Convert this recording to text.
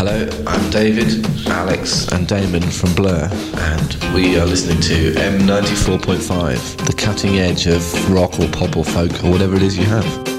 Hello, I'm David, Alex and Damon from Blur, and we are listening to M94.5, the cutting edge of rock or pop or folk or whatever it is you have.